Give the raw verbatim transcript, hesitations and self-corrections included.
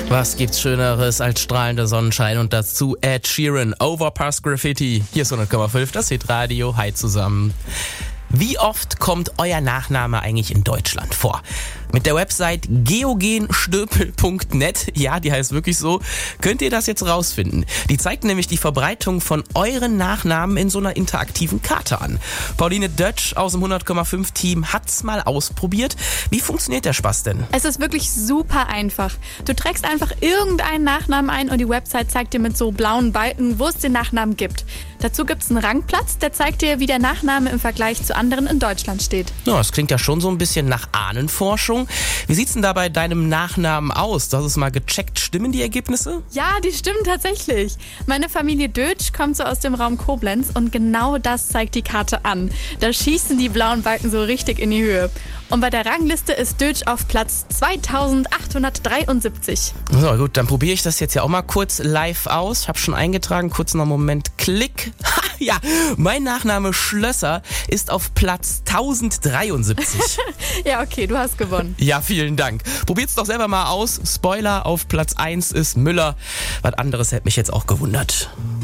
Was gibt's Schöneres als strahlender Sonnenschein und dazu Ed Sheeran, Overpass Graffiti. Hier ist hundert Komma fünf, das Hit-Radio. Hi zusammen. Wie oft kommt euer Nachname eigentlich in Deutschland vor? Mit der Website geogenstöpel punkt net, ja, die heißt wirklich so, könnt ihr das jetzt rausfinden. Die zeigt nämlich die Verbreitung von euren Nachnamen in so einer interaktiven Karte an. Pauline Dötsch aus dem hundert Komma fünf Team hat's mal ausprobiert. Wie funktioniert der Spaß denn? Es ist wirklich super einfach. Du trägst einfach irgendeinen Nachnamen ein und die Website zeigt dir mit so blauen Balken, wo es den Nachnamen gibt. Dazu gibt's einen Rangplatz, der zeigt dir, wie der Nachname im Vergleich zu anderen in Deutschland steht. Ja, das klingt ja schon so ein bisschen nach Ahnenforschung. Wie sieht's denn da bei deinem Nachnamen aus? Du hast es mal gecheckt. Stimmen die Ergebnisse? Ja, die stimmen tatsächlich. Meine Familie Dötsch kommt so aus dem Raum Koblenz und genau das zeigt die Karte an. Da schießen die blauen Balken so richtig in die Höhe. Und bei der Rangliste ist Dötsch auf Platz zweitausendachthundertdreiundsiebzig. So, gut, dann probiere ich das jetzt ja auch mal kurz live aus. Ich habe schon eingetragen, kurz noch einen Moment, Klick. Ha, ja, mein Nachname Schlösser ist auf Platz tausenddreiundsiebzig. Ja, okay, du hast gewonnen. Ja, vielen Dank. Probiert's doch selber mal aus. Spoiler, auf Platz eins ist Müller. Was anderes hätte mich jetzt auch gewundert.